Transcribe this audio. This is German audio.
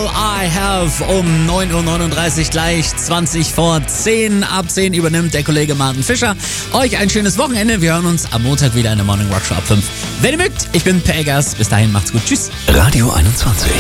All I Have um 9.39 Uhr gleich 20 vor 10. Ab 10 übernimmt der Kollege Martin Fischer. Euch ein schönes Wochenende. Wir hören uns am Montag wieder in der Morning Rock Show ab 5. Wenn ihr mögt, ich bin Pelgas. Bis dahin macht's gut. Tschüss. Radio 21.